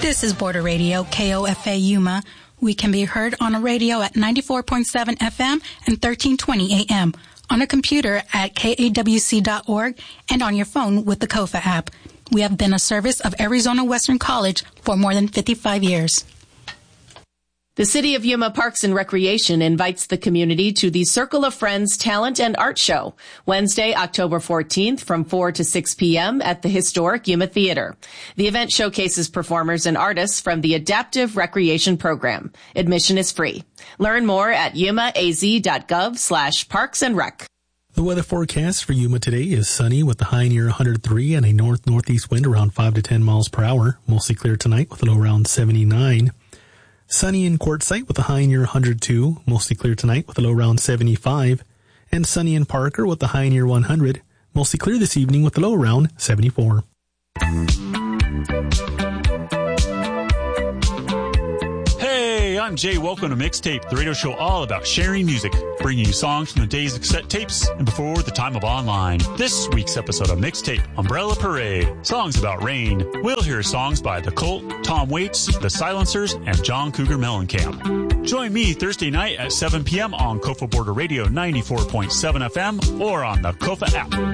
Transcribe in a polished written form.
This is Border Radio, KOFA Yuma. We can be heard on a radio at 94.7 FM and 1320 AM, on a computer at kawc.org, and on your phone with the KOFA app. We have been a service of Arizona Western College for more than 55 years. The City of Yuma Parks and Recreation invites the community to the Circle of Friends Talent and Art Show, Wednesday, October 14th from 4 to 6 p.m. at the historic Yuma Theater. The event showcases performers and artists from the Adaptive Recreation Program. Admission is free. Learn more at yumaaz.gov/parks and rec. The weather forecast for Yuma today is sunny with a high near 103 and a north-northeast wind around 5 to 10 miles per hour. Mostly clear tonight with a low around 79. Sunny in Quartzsite with a high near 102, mostly clear tonight with a low around 75. And sunny in Parker with a high near 100, mostly clear this evening with a low around 74. Hey, I'm Jay. Welcome to Mixtape, the radio show all about sharing music, bringing you songs from the days of cassette tapes and before the time of online. This week's episode of Mixtape, Umbrella Parade, songs about rain. We'll hear songs by The Cult, Tom Waits, The Silencers, and John Cougar Mellencamp. Join me Thursday night at 7 p.m. on KOFA Border Radio 94.7 FM or on the KOFA app.